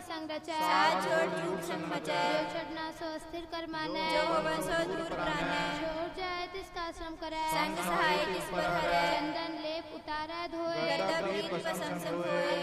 संग रचै साथ छोड़ चूक संग बचै जो छड़ना सो अस्थिर कर मानै जो होवन सो दूर प्राणै छोड़ जाए तिसका श्रम करै संग सहाय किस पर हरै चंदन लेप उतारै धोए गर्दभ रीत व संग संग होए